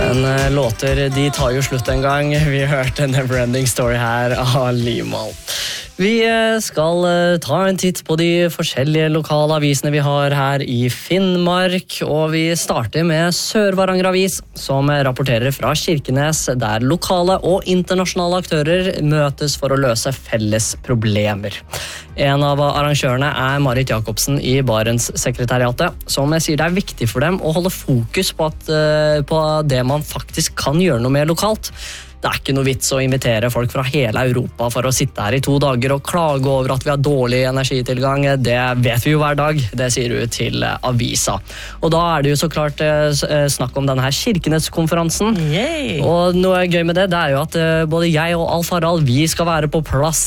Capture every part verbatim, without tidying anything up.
Men uh, låter, de tar jo slutt en gang. Vi hørte Neverending Story her av Limal. Vi skal ta en titt på de forskjellige lokale avisene vi har her i Finnmark, og vi starter med Sør-Varanger Avis, som rapporterer fra Kirkenes, der lokale og internasjonale aktører møtes for å løse felles problemer. En av arrangørene er Marit Jacobsen i Barentssekretariatet, som sier det er viktig for dem å holde fokus på, at, på det man faktisk kan gjøre noe med lokalt. Det er ikke noe vits å invitere folk fra hele Europa for å sitte her i to dager og klage over at vi har dårlig energitilgang. Det vet vi jo hver dag, det sier du til avisa. Og da er det jo så klart snakk om denne her Kirkenes-konferansen. Yay. Og noe gøy med det, det er jo at både jeg og Alf Harald, vi skal være på plass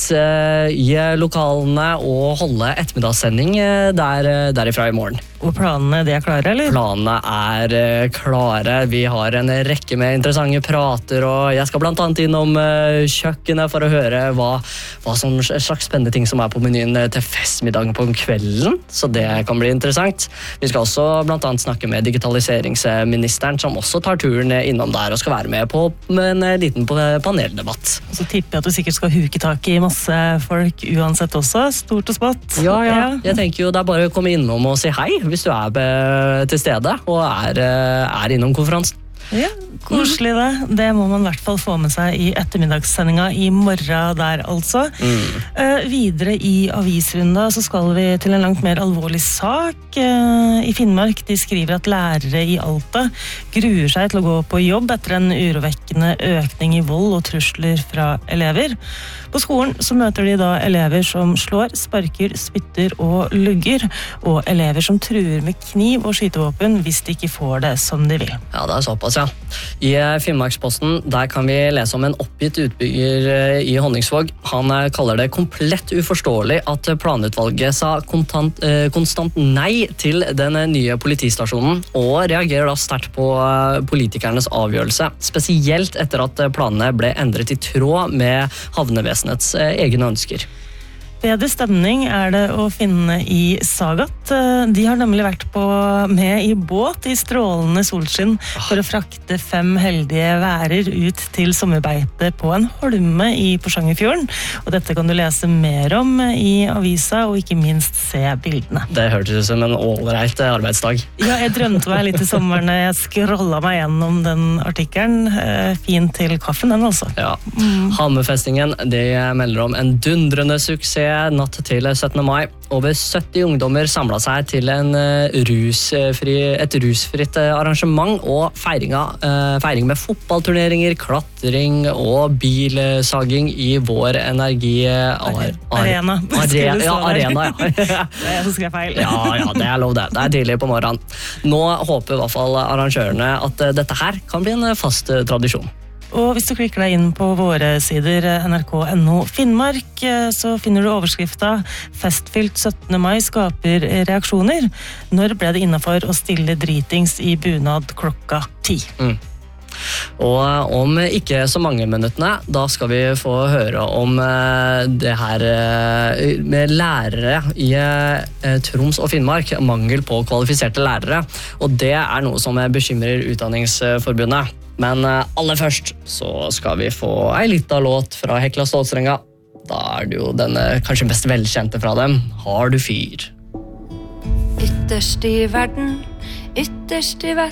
i lokalene og holde ettermiddagssending der, derifra i morgen. Og planene, de er klare, eller? Planene er klare. Vi har en rekke med interessante prater, og jeg skal blant annet innom kjøkkenet for å høre hva, hva som slags spennende ting som er på menyen til festmiddagen på kvelden, så det kan bli interessant. Vi skal også blant annet snakke med digitaliseringsministeren, som også tar turen innom der og skal være med på en liten paneldebatt. Og så tipper jeg at du sikkert skal huke tak i masse folk uansett også, stort og smått. Ja, ja. Jeg tenker jo det er bare å komme innom og si hei, hvis du er til stede og er, er innom konferansen. Ja, koselig det. Det må man i hvert fall få med seg i ettermiddagssendinga i morgen der, altså. Mm. Uh, videre i avisrunda så skal vi til en langt mer alvorlig sak. Uh, I Finnmark de skriver at lærere i Alta gruer seg til å gå på jobb etter en urovekkende økning i vold og trusler fra elever. På skolen så møter de da elever som slår, sparker, spytter og lugger, og elever som truer med kniv og skytevåpen hvis de ikke får det som de vil. Ja, det er såpass, ja. I Finnmarksposten, der kan vi lese om en oppgitt utbygger i Honningsvåg. Han kaller det komplett uforståelig at planutvalget sa kontant, eh, konstant nei til den nye politistasjonen, og reagerer da sterkt på politikernes avgjørelse, spesielt etter at planene ble endret i tråd med havnevesenets egne ønsker. Bedre stemning er det å finne i Sagat. De har nemlig vært på, med i båt i strålende solskinn for å frakte fem heldige værer ut til sommerbeite på en holme i Porsangerfjorden. Og dette kan du lese mer om i avisa, og ikke minst se bildene. Det hørtes ut som en ålreit arbeidsdag. Ja, jeg drømte meg litt i sommeren. Jeg scrollet meg gjennom den artikkelen. Fin til kaffen, den altså. Ja. Mm. Hammerfestingen, de melder om en dundrende suksess natt til syttende mai. Over sytti ungdommer samlet seg til en rusfri, et rusfritt arrangement og feiring, feiring med fotballturneringer, klatring og bilsaging i vår energi... Ar, arena. Arena, ja, arena, ja. Det er jeg som skrev feil. Ja, ja, det er lov det. Det er tidlig på morgenen. Nå håper i hvert fall arrangørene at dette her kan bli en fast tradisjon. Og hvis du klikker deg inn på våre sider N R K punktum N O Finnmark, så finner du overskrifta «Festfylt syttende mai skaper reaksjoner». Når ble det innenfor å stille dritings i bunad klokka ti? Mm. Og om ikke så mange minuttene, da skal vi få høre om det her med lærere i Troms og Finnmark, mangel på kvalifiserte lærere, og det er noe som bekymrer Utdanningsforbundet. Men aller først så skal vi få en liten låt fra Hekla Stålstrenga. Da er det jo denne kanskje mest velkjente fra dem, Har du fyr? Ytterst i verden, ytterst i vest.